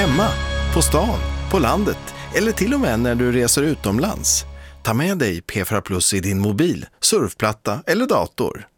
hemma, på stan, på landet eller till och med när du reser utomlands. Ta med dig P4 Plus i din mobil, surfplatta eller dator.